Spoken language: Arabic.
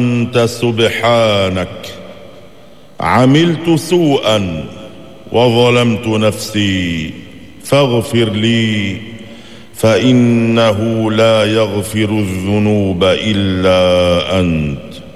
أنت سبحانك عملت سوءا وظلمت نفسي فاغفر لي فإنه لا يغفر الذنوب إلا أنت.